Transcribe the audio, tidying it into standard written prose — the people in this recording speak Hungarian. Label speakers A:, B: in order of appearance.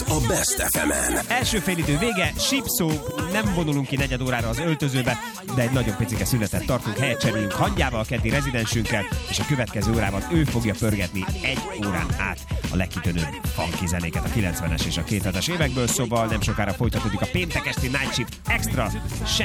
A: a Best FM-en.
B: Első félidő vége, Sipszó, nem vonulunk ki negyed órára az öltözőbe, de egy nagyon picike szünetet tartunk, helyet cserélünk Hangyával, keddi rezidensünkkel, és a következő órában ő fogja pörgetni egy órán át a legkitűnőbb funky zenéket a 90-es és a 2000-es évekből, szóval nem sokára folytatódik a péntek esti Night Shift Extra,